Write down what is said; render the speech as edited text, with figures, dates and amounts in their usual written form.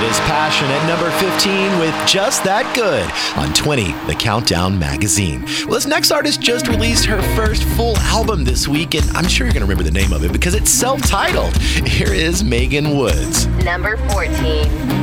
is Passion at number 15 with Just That Good on 20, The Countdown magazine. Well, this next artist just released her first full album this week, and I'm sure you're going to remember the name of it because it's self-titled. Here is Megan Woods. Number 14.